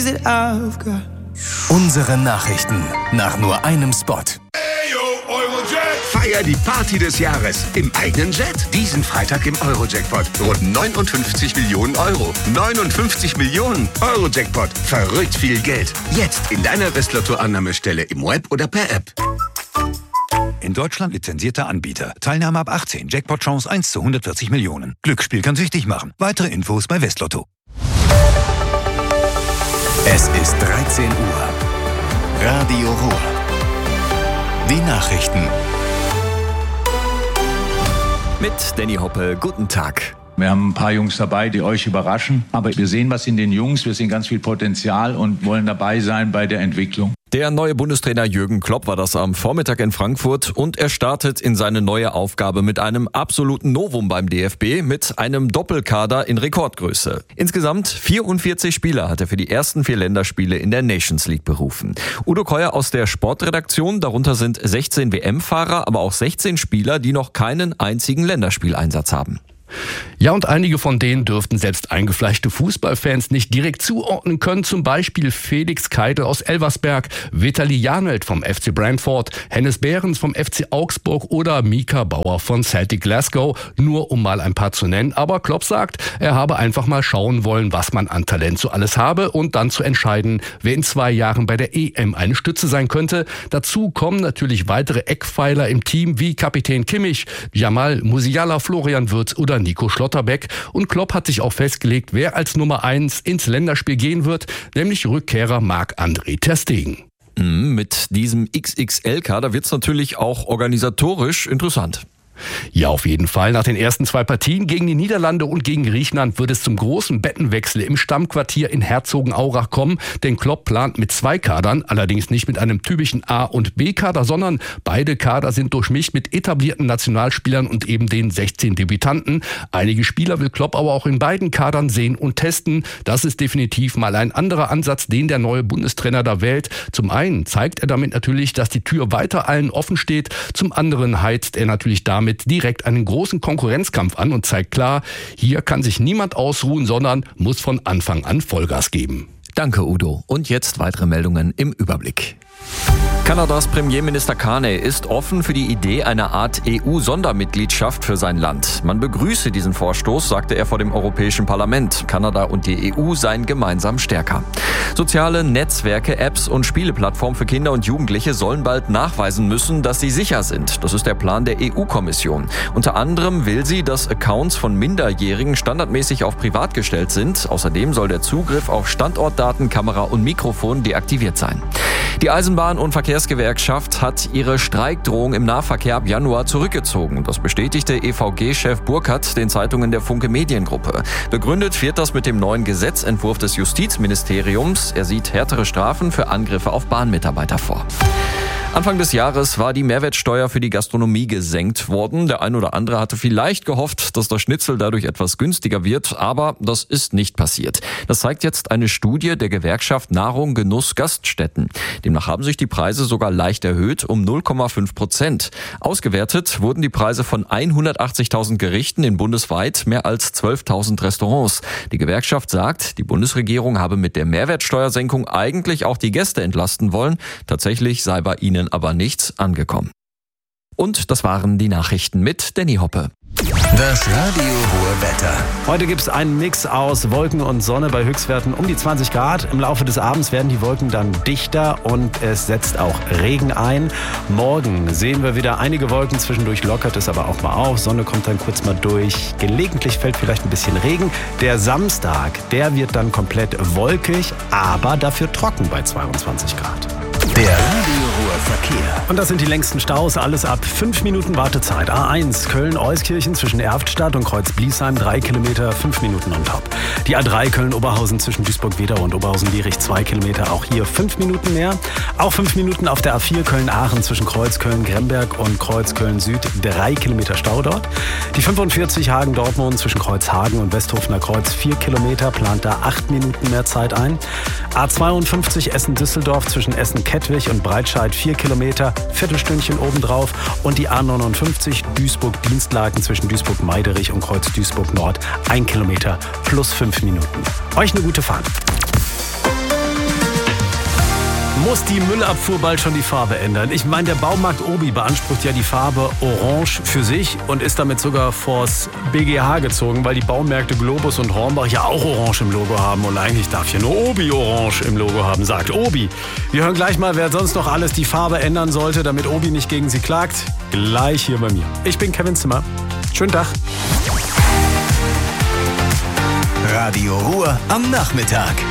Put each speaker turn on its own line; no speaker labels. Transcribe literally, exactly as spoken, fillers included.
Unsere Nachrichten nach nur einem Spot.
Feier die Party des Jahres im eigenen Jet. Diesen Freitag im Euro-Jackpot. Rund neunundfünfzig Millionen Euro. neunundfünfzig Millionen Euro-Jackpot. Verrückt viel Geld. Jetzt in deiner Westlotto-Annahmestelle im Web oder per App.
In Deutschland lizenzierter Anbieter. Teilnahme ab achtzehn. Jackpot-Chance eins zu hundertvierzig Millionen. Glücksspiel kann süchtig machen. Weitere Infos bei Westlotto.
Es ist dreizehn Uhr. Radio Ruhr. Die Nachrichten.
Mit Danny Hoppe, guten Tag.
Wir haben ein paar Jungs dabei, die euch überraschen. Aber wir sehen was in den Jungs, wir sehen ganz viel Potenzial und wollen dabei sein bei der Entwicklung.
Der neue Bundestrainer Jürgen Klopp war das am Vormittag in Frankfurt und er startet in seine neue Aufgabe mit einem absoluten Novum beim D F B, mit einem Doppelkader in Rekordgröße. Insgesamt vierundvierzig Spieler hat er für die ersten vier Länderspiele in der Nations League berufen. Udo Keuer aus der Sportredaktion, darunter sind sechzehn W M-Fahrer, aber auch sechzehn Spieler, die noch keinen einzigen Länderspieleinsatz haben.
Ja, und einige von denen dürften selbst eingefleischte Fußballfans nicht direkt zuordnen können. Zum Beispiel Felix Keitel aus Elversberg, Vitali Janelt vom F C Brentford, Hennes Behrens vom F C Augsburg oder Mika Bauer von Celtic Glasgow. Nur um mal ein paar zu nennen. Aber Klopp sagt, er habe einfach mal schauen wollen, was man an Talent so alles habe und dann zu entscheiden, wer in zwei Jahren bei der E M eine Stütze sein könnte. Dazu kommen natürlich weitere Eckpfeiler im Team wie Kapitän Kimmich, Jamal Musiala, Florian Wirtz oder Nico Schlotterbeck. Und Klopp hat sich auch festgelegt, wer als Nummer eins ins Länderspiel gehen wird, nämlich Rückkehrer Marc-André ter Stegen.
Mit diesem X X L-Kader wird es natürlich auch organisatorisch interessant.
Ja, auf jeden Fall. Nach den ersten zwei Partien gegen die Niederlande und gegen Griechenland wird es zum großen Bettenwechsel im Stammquartier in Herzogenaurach kommen. Denn Klopp plant mit zwei Kadern, allerdings nicht mit einem typischen A- und B-Kader, sondern beide Kader sind durchmischt mit etablierten Nationalspielern und eben den sechzehn Debütanten. Einige Spieler will Klopp aber auch in beiden Kadern sehen und testen. Das ist definitiv mal ein anderer Ansatz, den der neue Bundestrainer da wählt. Zum einen zeigt er damit natürlich, dass die Tür weiter allen offen steht. Zum anderen heizt er natürlich damit direkt einen großen Konkurrenzkampf an und zeigt klar, hier kann sich niemand ausruhen, sondern muss von Anfang an Vollgas geben.
Danke, Udo. Und jetzt weitere Meldungen im Überblick. Kanadas Premierminister Carney ist offen für die Idee einer Art E U-Sondermitgliedschaft für sein Land. Man begrüße diesen Vorstoß, sagte er vor dem Europäischen Parlament. Kanada und die E U seien gemeinsam stärker. Soziale Netzwerke, Apps und Spieleplattformen für Kinder und Jugendliche sollen bald nachweisen müssen, dass sie sicher sind. Das ist der Plan der E U-Kommission. Unter anderem will sie, dass Accounts von Minderjährigen standardmäßig auf privat gestellt sind. Außerdem soll der Zugriff auf Standortdaten, Kamera und Mikrofon deaktiviert sein. Die Eisenbahn- und Verkehrsgewerkschaft hat ihre Streikdrohung im Nahverkehr ab Januar zurückgezogen. Das bestätigte E V G-Chef Burkhardt den Zeitungen der Funke Mediengruppe. Begründet wird das mit dem neuen Gesetzentwurf des Justizministeriums. Er sieht härtere Strafen für Angriffe auf Bahnmitarbeiter vor. Anfang des Jahres war die Mehrwertsteuer für die Gastronomie gesenkt worden. Der ein oder andere hatte vielleicht gehofft, dass das Schnitzel dadurch etwas günstiger wird, aber das ist nicht passiert. Das zeigt jetzt eine Studie der Gewerkschaft Nahrung, Genuss, Gaststätten. Demnach haben sich die Preise sogar leicht erhöht um null Komma fünf Prozent. Ausgewertet wurden die Preise von hundertachtzigtausend Gerichten in bundesweit mehr als zwölftausend Restaurants. Die Gewerkschaft sagt, die Bundesregierung habe mit der Mehrwertsteuersenkung eigentlich auch die Gäste entlasten wollen. Tatsächlich sei bei ihnen aber nichts angekommen. Und das waren die Nachrichten mit Danny Hoppe.
Das Radio Ruhr Wetter.
Heute gibt es einen Mix aus Wolken und Sonne bei Höchstwerten um die zwanzig Grad. Im Laufe des Abends werden die Wolken dann dichter und es setzt auch Regen ein. Morgen sehen wir wieder einige Wolken, zwischendurch lockert es aber auch mal auf. Sonne kommt dann kurz mal durch. Gelegentlich fällt vielleicht ein bisschen Regen. Der Samstag, der wird dann komplett wolkig, aber dafür trocken bei zweiundzwanzig Grad.
Der Radio Ruhr Verkehr.
Und das sind die längsten Staus, alles ab fünf Minuten Wartezeit. A eins Köln-Euskirchen zwischen Erftstadt und Kreuz-Bliesheim, drei Kilometer, fünf Minuten on top. Die A drei Köln-Oberhausen zwischen Duisburg-Wedau und Oberhausen-Lierich, zwei Kilometer, auch hier fünf Minuten mehr. Auch fünf Minuten auf der A vier Köln-Aachen zwischen Kreuz-Köln-Gremberg und Kreuz-Köln-Süd, drei Kilometer Stau dort. Die fünfundvierzig Hagen-Dortmund zwischen Kreuzhagen und Westhofener Kreuz, vier Kilometer, plant da acht Minuten mehr Zeit ein. A zweiundfünfzig Essen-Düsseldorf zwischen Essen-Kettwig und Breitscheid, vier Kilometer, Viertelstündchen obendrauf. Und die A neunundfünfzig Duisburg-Dienstlaken zwischen Duisburg-Meiderich und Kreuz Duisburg Nord, ein Kilometer plus fünf Minuten. Euch eine gute Fahrt. Muss die Müllabfuhr bald schon die Farbe ändern? Ich meine, der Baumarkt Obi beansprucht ja die Farbe Orange für sich und ist damit sogar vors B G H gezogen, weil die Baumärkte Globus und Hornbach ja auch Orange im Logo haben. Und eigentlich darf hier nur Obi Orange im Logo haben, sagt Obi. Wir hören gleich mal, wer sonst noch alles die Farbe ändern sollte, damit Obi nicht gegen sie klagt. Gleich hier bei mir. Ich bin Kevin Zimmer. Schönen Tag.
Radio Ruhr am Nachmittag.